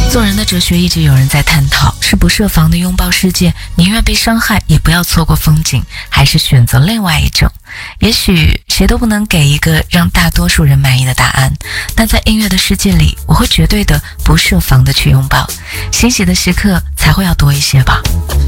做人的哲学一直有人在探讨，是不设防的拥抱世界，宁愿被伤害也不要错过风景，还是选择另外一种。也许谁都不能给一个让大多数人满意的答案，但在音乐的世界里，我会绝对的不设防的去拥抱，欣喜的时刻才会要多一些吧。